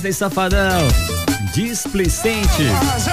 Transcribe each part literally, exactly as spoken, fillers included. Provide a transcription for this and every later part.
Wesley Safadão, Displicente.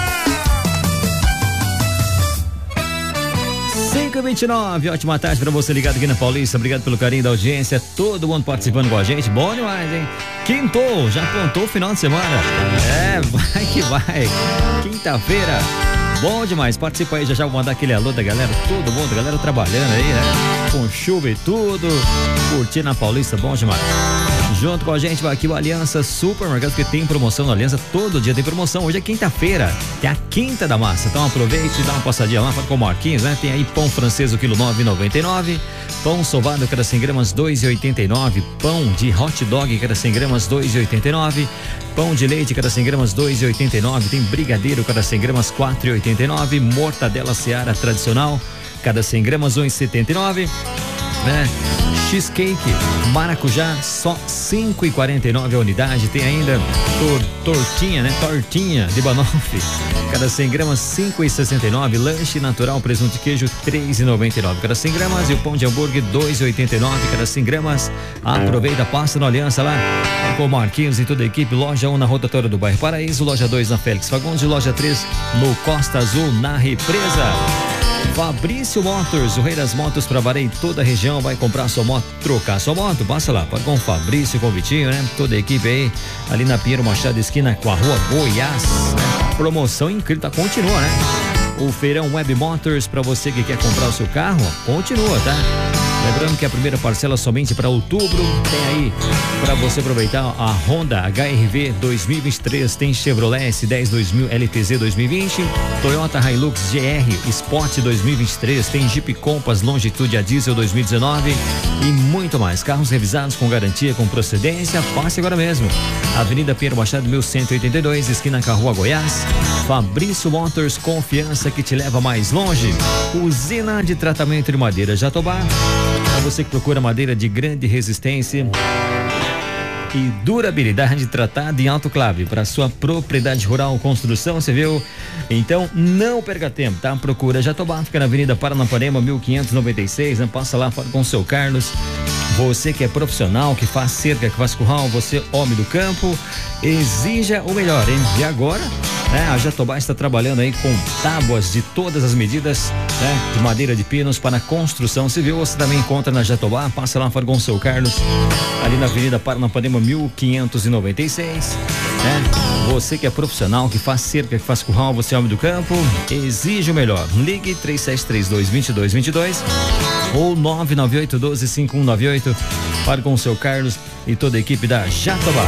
cinco e vinte e nove, ótima tarde pra você ligado aqui na Paulista. Obrigado pelo carinho da audiência, todo mundo participando com a gente. Bom demais, hein? Quintou, já apontou o final de semana. É, vai que vai. Quinta-feira, bom demais. Participa aí, já já vou mandar aquele alô da galera, todo mundo, galera trabalhando aí, né? Com chuva e tudo, curtindo a Paulista, bom demais. Junto com a gente vai aqui o Aliança Supermercado, que tem promoção na Aliança, todo dia tem promoção. Hoje é quinta-feira, é a quinta da massa, então aproveite e dá uma passadinha lá, fala com o Marquinhos, né? Tem aí pão francês, o quilo nove reais e noventa e nove centavos, pão sovado, cada cem gramas, dois reais e oitenta e nove centavos, pão de hot dog, cada cem gramas, dois reais e oitenta e nove centavos, pão de leite, cada cem gramas, dois reais e oitenta e nove centavos, tem brigadeiro, cada cem gramas, quatro reais e oitenta e nove centavos, mortadela Seara tradicional, cada cem gramas, um real e setenta e nove centavos, né? Cheesecake maracujá, só cinco reais e quarenta e nove centavos a unidade. Tem ainda tor tortinha, né? Tortinha de banoffee, cada cem gramas, cinco reais e sessenta e nove centavos. Lanche natural, presunto de queijo, três reais e noventa e nove centavos cada cem gramas. E o pão de hambúrguer, dois reais e oitenta e nove centavos cada cem gramas. Aproveita, passa na Aliança lá com o Marquinhos e toda a equipe. Loja um na rotatória do bairro Paraíso, loja dois na Félix Fagundes, loja três no Costa Azul, na Represa. Fabrício Motors, o rei das motos para Barei, toda a região. Vai comprar sua moto, trocar sua moto, passa lá, pode com o Fabrício, com o Vitinho, né? Toda a equipe aí, ali na Pinheiro Machado, esquina com a rua Goiás. Promoção incrível, tá, continua, né? O feirão Web Motors, para você que quer comprar o seu carro, ó, continua, tá? Lembrando que a primeira parcela somente para outubro. Tem aí para você aproveitar a Honda H R V dois mil e vinte e três, tem Chevrolet S dez dois mil, L T Z dois mil e vinte, Toyota Hilux G R Sport dois mil e vinte e três, tem Jeep Compass Longitude a diesel dois mil e dezenove e muito mais. Carros revisados com garantia, com procedência. Passe agora mesmo. Avenida Pinheiro Machado, mil cento e oitenta e dois, esquina com a rua Goiás. Fabrício Motors, confiança que te leva mais longe. Usina de tratamento de madeira Jatobá. Para você que procura madeira de grande resistência e durabilidade, tratada em autoclave para sua propriedade rural, construção civil. Então não perca tempo, tá? Procura Jatobá, fica na Avenida Paranapanema, mil quinhentos e noventa e seis, né? Passa lá, fala com o seu Carlos. Você que é profissional, que faz cerca, que faz curral, você homem do campo, exija o melhor, hein? E agora, né, a Jatobá está trabalhando aí com tábuas de todas as medidas, né, de madeira de pinos para construção civil. Você também encontra na Jatobá, passa lá, fala com o seu Carlos, ali na Avenida Paranapanema, mil quinhentos e noventa e seis, né? Você que é profissional, que faz cerca, que faz curral, você é homem do campo, exige o melhor. Ligue três sete três dois, dois dois dois dois ou nove nove oito um dois, cinco um nove oito. Fale com o seu Carlos e toda a equipe da Jatobá.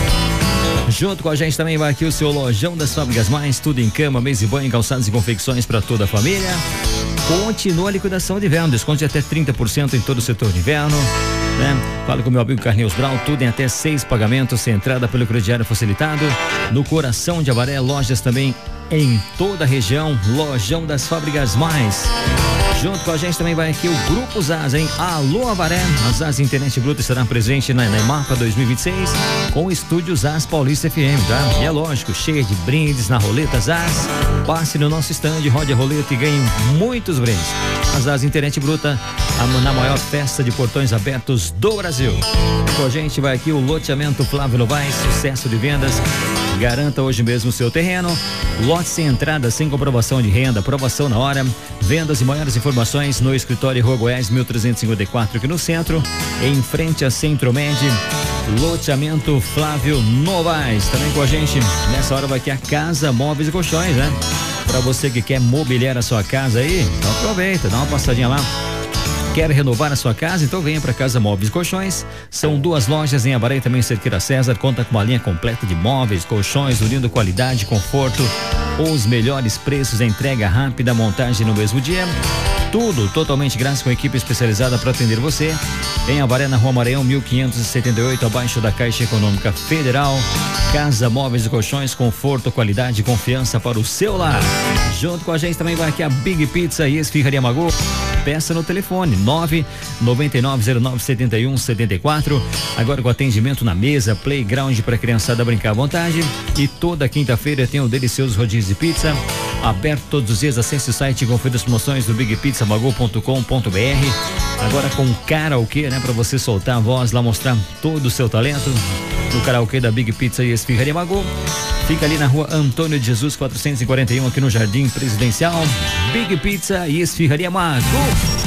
Junto com a gente também vai aqui o seu Lojão das Fábricas Mais, tudo em cama, mesa e banho, calçados e confecções para toda a família. Continua a liquidação de inverno, desconto de até trinta por cento em todo o setor de inverno, né? Fala com o meu amigo Carlinhos Brau, tudo em até seis pagamentos, sem entrada pelo crediário facilitado. No coração de Avaré, lojas também em toda a região, Lojão das Fábricas Mais. Junto com a gente também vai aqui o Grupo Zaz, hein? Alô Avaré, a Zaz Internet Bruta estará presente na, na Emapa dois mil e vinte e seis com o estúdio Zaz Paulista F M, tá? E é lógico, cheia de brindes na roleta Zaz. Passe no nosso stand, rode a roleta e ganhe muitos brindes. A Zaz Internet Bruta, a, na maior festa de portões abertos do Brasil. Com a gente vai aqui o loteamento Flávio Novaes, sucesso de vendas. Garanta hoje mesmo o seu terreno. Lote sem entrada, sem comprovação de renda, aprovação na hora. Vendas e maiores informações no escritório Rua Goiás mil trezentos e cinquenta e quatro aqui no centro, em frente a Centro-Med. Loteamento Flávio Novaes. Também com a gente nessa hora vai aqui a Casa Móveis e Colchões, né? Para você que quer mobiliar a sua casa aí, então aproveita, dá uma passadinha lá. Quer renovar a sua casa? Então venha para Casa Móveis e Colchões. São duas lojas em Avaré, também Cerqueira César. Conta com uma linha completa de móveis, colchões, unindo qualidade, conforto, os melhores preços, entrega rápida, montagem no mesmo dia. Tudo totalmente grátis, com equipe especializada para atender você. Em Avaré, na Rua Maranhão, mil quinhentos e setenta e oito, abaixo da Caixa Econômica Federal. Casa Móveis e Colchões, conforto, qualidade e confiança para o seu lar. Junto com a gente também vai aqui a Big Pizza e Esfirraria Magô. Peça no telefone nove nove nove zero nove sete um sete quatro. Agora com atendimento na mesa, playground para criançada brincar à vontade. E toda quinta-feira tem o delicioso rodízio de pizza, aberto todos os dias. Acesse o site e confira as promoções do big pizza magô ponto com ponto b r. Agora com karaokê, né, para você soltar a voz lá, mostrar todo o seu talento. no karaokê da Big Pizza e Esfirraria Magu. Fica ali na rua Antônio de Jesus quatrocentos e quarenta e um, aqui no Jardim Presidencial. Big Pizza e Esfirraria Magu.